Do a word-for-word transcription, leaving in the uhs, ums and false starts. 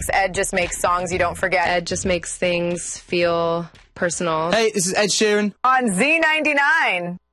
lyrics. Ed just makes songs you don't forget. Ed just makes things feel personal. Hey, this is Ed Sheeran. On Z ninety-nine.